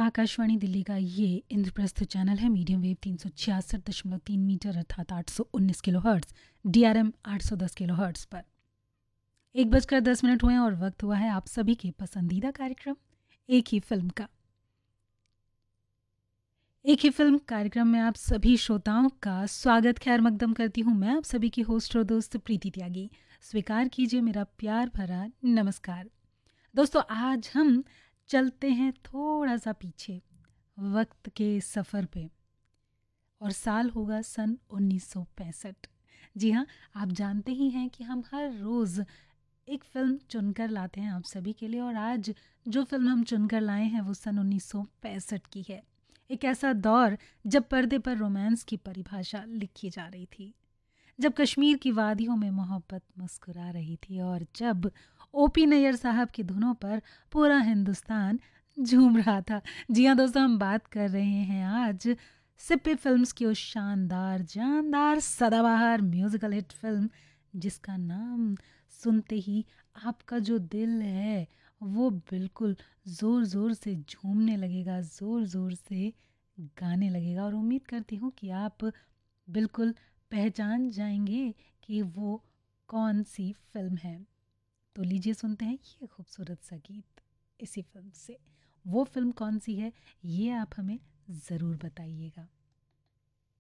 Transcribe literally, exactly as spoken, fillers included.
आकाशवाणी दिल्ली का ये इंद्रप्रस्थ चैनल है। मीडियम वेव तीन सौ छियासठ दशमलव तीन मीटर अर्थात आठ सौ उन्नीस kilo hertz, D R M आठ सौ दस किलो हर्ट्स पर एक बजकर दस मिनट हुए और वक्त हुआ है आप सभी के पसंदीदा कार्यक्रम एक ही फिल्म का। एक ही फिल्म कार्यक्रम में आप सभी श्रोताओं का स्वागत खैर मकदम करती हूँ मैं, आप सभी की होस्ट और दोस्त प्रीति त्यागी। स्वीकार कीजिए मेरा प्यार भरा नमस्कार। दोस्तों, आज हम चलते हैं थोड़ा सा पीछे वक्त के सफ़र पे और साल होगा सन उन्नीस सौ पैंसठ। जी हाँ, आप जानते ही हैं कि हम हर रोज़ एक फ़िल्म चुनकर लाते हैं आप सभी के लिए, और आज जो फ़िल्म हम चुनकर लाए हैं वो सन उन्नीस सौ पैंसठ की है। एक ऐसा दौर जब पर्दे पर रोमांस की परिभाषा लिखी जा रही थी, जब कश्मीर की वादियों में मोहब्बत मुस्कुरा रही थी और जब ओपी नैयर साहब की धुनों पर पूरा हिंदुस्तान झूम रहा था। जी हाँ दोस्तों, हम बात कर रहे हैं आज सिप्पी फिल्म्स की उस शानदार जानदार सदाबहार म्यूजिकल हिट फिल्म जिसका नाम सुनते ही आपका जो दिल है वो बिल्कुल ज़ोर ज़ोर से झूमने लगेगा, ज़ोर ज़ोर से गाने लगेगा। और उम्मीद करती हूँ कि आप बिल्कुल पहचान जाएंगे कि वो कौन सी फिल्म है। तो लीजिए सुनते हैं ये खूबसूरत सा गीत इसी फिल्म से। वो फिल्म कौन सी है ये आप हमें ज़रूर बताइएगा।